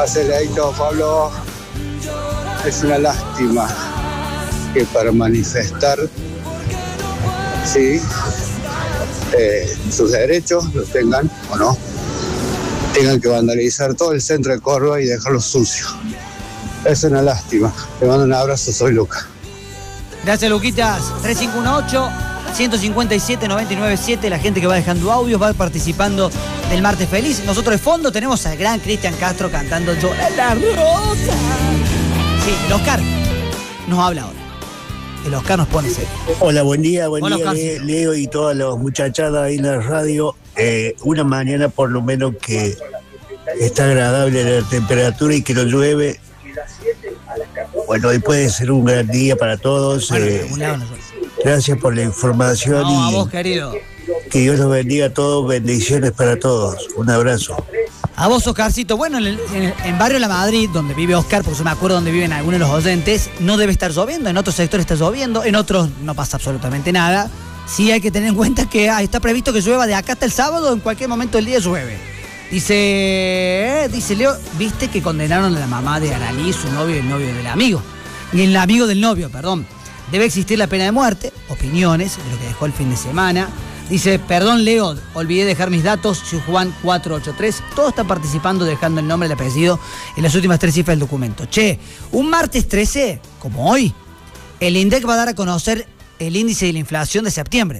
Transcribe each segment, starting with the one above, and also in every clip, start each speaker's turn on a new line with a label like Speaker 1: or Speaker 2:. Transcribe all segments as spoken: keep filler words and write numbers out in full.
Speaker 1: Acelerito, Pablo. Es una lástima que para manifestar, sí, eh, sus derechos, los tengan o no, tengan que vandalizar todo el centro de Córdoba y dejarlo sucio. Es una lástima. Te mando un abrazo, soy Luca.
Speaker 2: Gracias, Luquitas. tres cinco uno ocho, uno cinco siete, nueve nueve siete. La gente que va dejando audios va participando del Martes Feliz. Nosotros de fondo tenemos al gran Cristian Castro cantando Llora la Rosa. Sí, el Oscar nos habla ahora. El Oscar nos pone serio.
Speaker 3: Hola, buen día, buen
Speaker 2: Hola,
Speaker 3: día,
Speaker 2: Oscar.
Speaker 3: Le- Leo y todas las muchachadas ahí en la radio. Eh, una mañana por lo menos que está agradable la temperatura y que no llueve. Bueno, hoy puede ser un gran día para todos.
Speaker 2: Bueno,
Speaker 3: eh,
Speaker 2: de algún lado nosotros.
Speaker 3: gracias por la información
Speaker 2: No, a
Speaker 3: y
Speaker 2: vos, querido.
Speaker 3: que Dios los bendiga a todos. Bendiciones para todos. Un abrazo.
Speaker 2: A vos, Oscarcito. Bueno, en, el, en, en Barrio La Madrid, donde vive Oscar, porque yo me acuerdo donde viven algunos de los oyentes, no debe estar lloviendo. En otros sectores está lloviendo, en otros no pasa absolutamente nada. Sí hay que tener en cuenta que ah, está previsto que llueva de acá hasta el sábado, en cualquier momento del día llueve. Dice, eh, dice Leo, viste que condenaron a la mamá de Aralí, su novio y el novio del amigo. Y el amigo del novio, perdón. Debe existir la pena de muerte, opiniones de lo que dejó el fin de semana. Dice, perdón Leo, olvidé dejar mis datos, soy Juan cuatrocientos ochenta y tres. Todos están participando dejando el nombre y el apellido en las últimas tres cifras del documento. Che, un martes trece, como hoy, el INDEC va a dar a conocer el índice de la inflación de septiembre.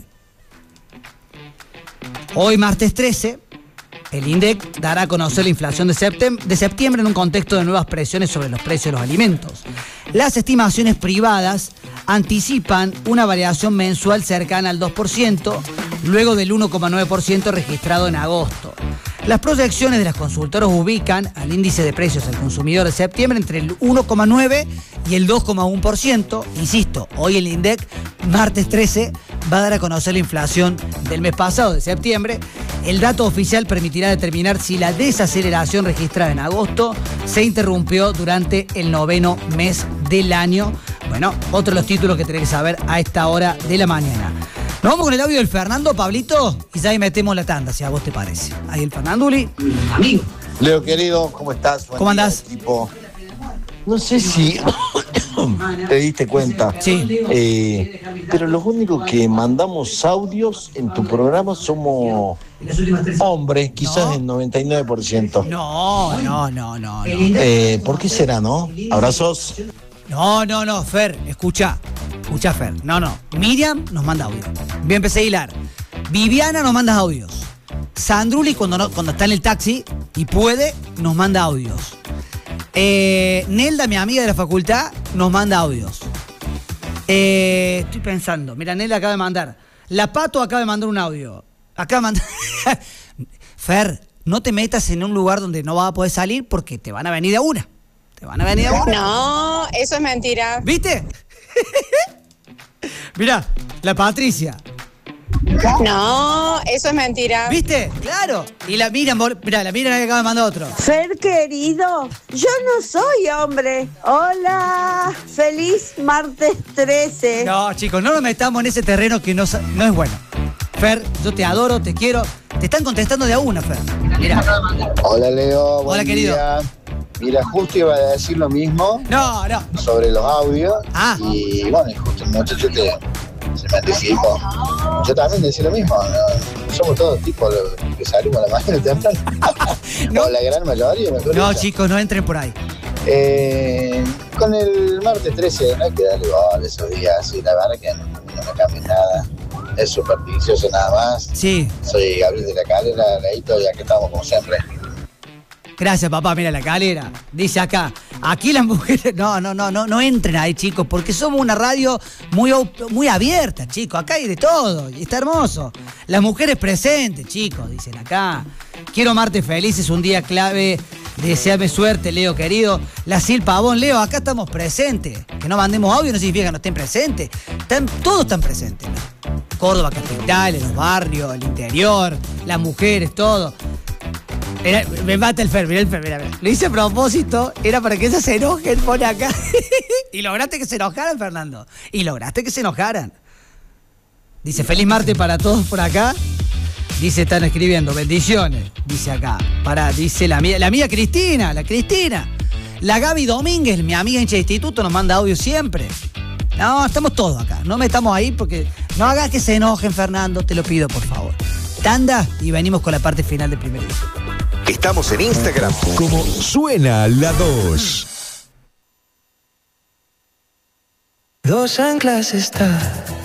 Speaker 2: Hoy, martes trece, el INDEC dará a conocer la inflación de septiembre, de septiembre en un contexto de nuevas presiones sobre los precios de los alimentos. Las estimaciones privadas anticipan una variación mensual cercana al dos por ciento, luego del uno coma nueve por ciento registrado en agosto. Las proyecciones de las consultoras ubican al índice de precios al consumidor de septiembre entre el uno coma nueve y el dos coma uno por ciento. Insisto, hoy el INDEC, martes trece, va a dar a conocer la inflación del mes pasado, de septiembre. El dato oficial permitirá determinar si la desaceleración registrada en agosto se interrumpió durante el noveno mes del año. Bueno, otro de los títulos que tenés que saber a esta hora de la mañana. Nos vamos con el audio del Fernando, Pablito, y ya ahí metemos la tanda, si a vos te parece. Ahí el Fernanduli. Amigo.
Speaker 4: Leo, querido, ¿cómo estás? Buen
Speaker 2: ¿Cómo
Speaker 4: día,
Speaker 2: andás?
Speaker 4: equipo. No sé si te diste cuenta,
Speaker 2: Sí.
Speaker 4: eh, pero los únicos que mandamos audios en tu programa somos hombres, quizás
Speaker 2: No.
Speaker 4: el noventa y nueve por ciento.
Speaker 2: No, no, no, no, no.
Speaker 4: Eh, ¿Por qué será, no? Abrazos.
Speaker 2: No, no, no, Fer, escucha. Escucha, Fer. No, no. Miriam nos manda audio. Voy a empezar a hilar. Viviana nos manda audios. Sandruli, cuando, no, cuando está en el taxi y puede, nos manda audios. Eh, Nelda, mi amiga de la facultad, nos manda audios. Eh, estoy pensando. Mira, Nelda acaba de mandar. La Pato acaba de mandar un audio. Acaba de mandar. Fer, no te metas en un lugar donde no vas a poder salir porque te van a venir de una. Te van a venir de una.
Speaker 5: No, eso es mentira.
Speaker 2: ¿Viste? Mirá, la Patricia.
Speaker 5: No, eso es mentira.
Speaker 2: ¿Viste? Claro. Y la Miriam, mirá, la Miriam que acaba de mandar otro.
Speaker 6: Fer querido, yo no soy hombre. Hola, feliz martes trece.
Speaker 2: No, chicos, no nos metamos en ese terreno que no, sa- no es bueno. Fer, yo te adoro, te quiero. Te están contestando de a una, Fer. Mirá.
Speaker 1: Hola, Leo.
Speaker 2: Hola, querido.
Speaker 1: Día. Mira, justo iba a decir lo mismo
Speaker 2: No, no.
Speaker 1: sobre los audios.
Speaker 2: Ah.
Speaker 1: Y bueno, y justo el muchacho te, se me anticipó. Yo también decía lo mismo. ¿no? Somos todos tipos los que salimos a la mañana temprano.
Speaker 2: No.
Speaker 1: O la gran mayoría, mejor
Speaker 2: No,
Speaker 1: dicho.
Speaker 2: chicos, no entren por ahí.
Speaker 1: Eh, con el martes trece no hay que darle bola esos días. Y la verdad que no, no me cambia nada. Es supersticioso nada más.
Speaker 2: Sí.
Speaker 1: Soy Gabriel de la Calera, Leito, y aquí estamos como siempre.
Speaker 2: Gracias, papá. Mira la calera. Dice acá. Aquí las mujeres. No, no, no, no, no entren ahí, chicos, porque somos una radio muy, op- muy abierta, chicos. Acá hay de todo. Y está hermoso. Las mujeres presentes, chicos, dicen acá. Quiero martes feliz, es un día clave. Deseame suerte, Leo, querido. La Sil Pavón, Leo, acá estamos presentes. Que no mandemos audio no significa que no estén presentes. Están, todos están presentes. Córdoba capital, en los barrios, el interior, las mujeres, todo. Era, me mata el Fer, mirá el Fer, mirá, mirá. Lo hice a propósito, era para que ellos se enojen, pone acá. Y lograste que se enojaran, Fernando. Y lograste que se enojaran. Dice, feliz martes para todos por acá. Dice, están escribiendo, bendiciones. Dice acá. Pará, dice la mía, la mía Cristina, la Cristina. La Gaby Domínguez, mi amiga hincha de instituto, nos manda audio siempre. No, estamos todos acá. No metamos ahí porque no hagas que se enojen, Fernando. Te lo pido, por favor. Tanda y venimos con la parte final del primer disco.
Speaker 7: Estamos en Instagram como Suena la dos.
Speaker 8: Dos anclas está